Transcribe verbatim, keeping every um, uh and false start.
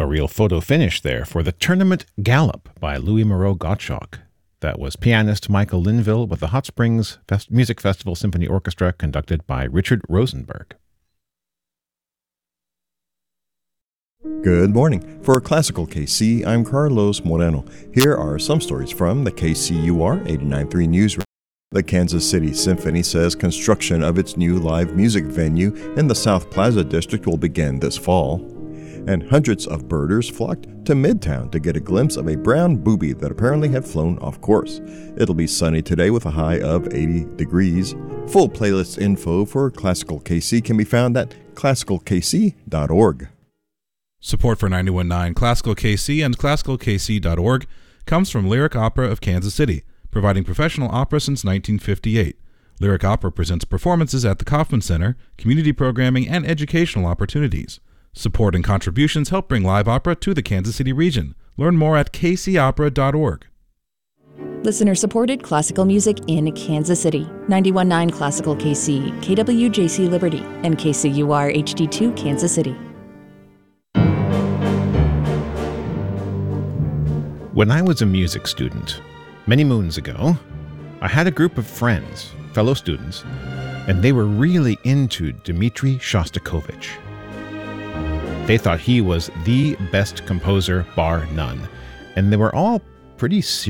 A real photo finish there for the Tournament Gallop by Louis Moreau Gottschalk. That was pianist Michael Linville with the Hot Springs Fest- Music Festival Symphony Orchestra conducted by Richard Rosenberg. Good morning. For Classical K C, I'm Carlos Moreno. Here are some stories from the K C U R eighty-nine point three newsroom. The Kansas City Symphony says construction of its new live music venue in the South Plaza district will begin this fall. And hundreds of birders flocked to Midtown to get a glimpse of a brown booby that apparently had flown off course. It'll be sunny today with a high of eighty degrees. Full playlist info for Classical K C can be found at classical k c dot org. Support for ninety-one point nine Classical K C and classical k c dot org comes from Lyric Opera of Kansas City, providing professional opera since nineteen fifty-eight. Lyric Opera presents performances at the Kauffman Center, community programming, and educational opportunities. Support and contributions help bring live opera to the Kansas City region. Learn more at k c opera dot org. Listener-supported classical music in Kansas City. ninety-one point nine Classical K C, K W J C Liberty, and K C U R H D two Kansas City. When I was a music student, many moons ago, I had a group of friends, fellow students, and they were really into Dmitri Shostakovich. They thought he was the best composer, bar none, and they were all pretty serious